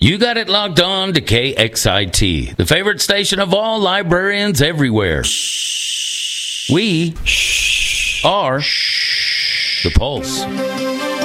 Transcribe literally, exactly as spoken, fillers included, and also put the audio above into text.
You got it locked on to K X I T, the favorite station of all librarians everywhere. We are the Pulse.